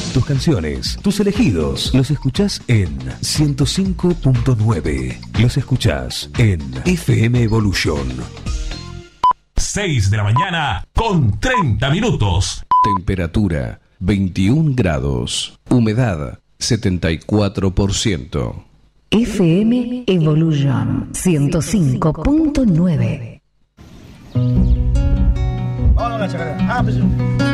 tus canciones, tus elegidos. Los escuchás en 105.9. Los escuchás en FM Evolution. 6 de la mañana con 30 minutos. Temperatura 21 grados. Humedad 74%. FM Evolution 105.9. Vamos a la chacarera.